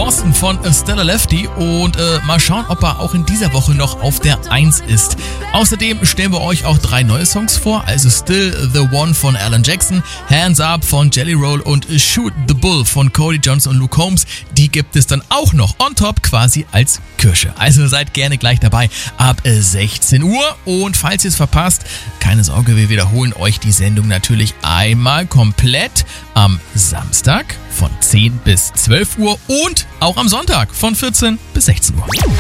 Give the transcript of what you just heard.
Boston von Stella Lefty und mal schauen, ob er auch in dieser Woche noch auf der 1 ist. Außerdem stellen wir euch auch 3 neue Songs vor, also Still the One von Alan Jackson, Hands Up von Jelly Roll und Shoot the Bull von Cody Johnson und Luke Combs. Die gibt es dann auch noch on top quasi als Kirsche. Also seid gerne gleich dabei ab 16 Uhr und falls ihr es verpasst, keine Sorge, wir wiederholen euch die Sendung natürlich einmal komplett am Samstag von 10 bis 12 Uhr und auch am Sonntag von 14 bis 16 Uhr.